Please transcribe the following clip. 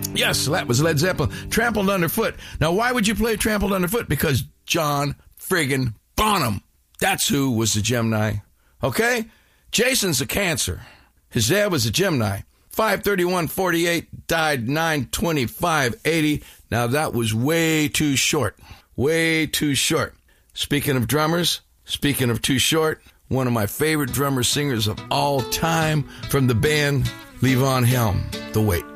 Yes, that was Led Zeppelin. Trampled Underfoot. Now, why would you play Trampled Underfoot? Because John friggin' Bonham. That's who was the Gemini. Okay? Jason's a Cancer. His dad was a Gemini. 5/31/48, died 9/25/80. Now, that was way too short. Way too short. Speaking of drummers, speaking of too short, one of my favorite drummer singers of all time from the band Levon Helm, The Wait.